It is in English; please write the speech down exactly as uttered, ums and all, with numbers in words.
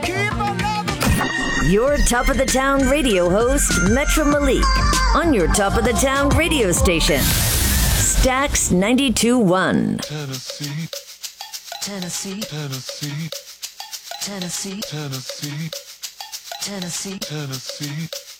Your Top of the Town radio host, Metro Malik, on your Top of the Town radio station, Stax ninety-two point one. Tennessee, Tennessee, Tennessee, Tennessee, Tennessee, Tennessee, Tennessee.